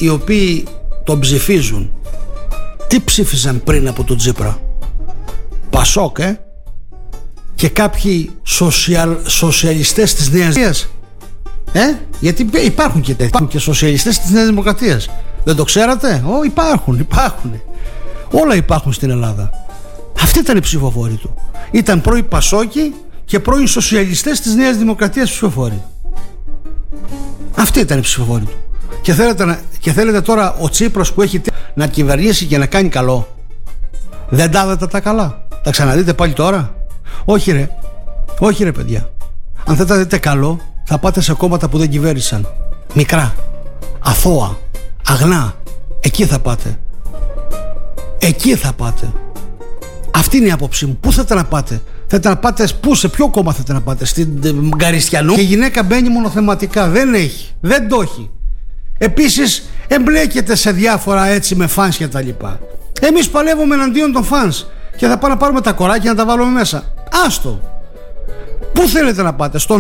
οι οποίοι τον ψηφίζουν, τι ψήφιζαν πριν από τον Τσίπρα? Πασόκ, και κάποιοι σοσιαλιστές της Νέας Δημοκρατίας. Γιατί υπάρχουν και τέτοιοι. Υπάρχουν και σοσιαλιστές της Νέας Δημοκρατίας. Δεν το ξέρατε? Υπάρχουν. Όλα υπάρχουν στην Ελλάδα. Αυτή ήταν η ψηφοφόρη του. Ήταν πρώην Πασόκοι και πρώην σοσιαλιστές της Νέας Δημοκρατίας ψηφοφόροι. Αυτή ήταν η ψηφοφόρη του. Και θέλετε τώρα ο Τσίπρας που έχει να κυβερνήσει και να κάνει καλό? Δεν τα είδατε τα καλά? Τα ξαναδείτε πάλι τώρα? Όχι ρε παιδιά. Αν δεν τα δείτε καλό, θα πάτε σε κόμματα που δεν κυβέρνησαν. Μικρά, αθώα, αγνά. Εκεί θα πάτε. Αυτή είναι η άποψή μου. Πού θέλετε να πάτε? Θέλετε να πάτε σε ποιο κόμμα θέλετε να πάτε? Στην Γκαριστιανού? Και η γυναίκα μπαίνει μονοθεματικά. Δεν το έχει. Επίσης εμπλέκεται σε διάφορα έτσι με φανς και τα λοιπά. Εμείς παλεύουμε εναντίον των φανς και θα πάμε να πάρουμε τα κοράκια να τα βάλουμε μέσα. Άστο. Πού θέλετε να πάτε? Στον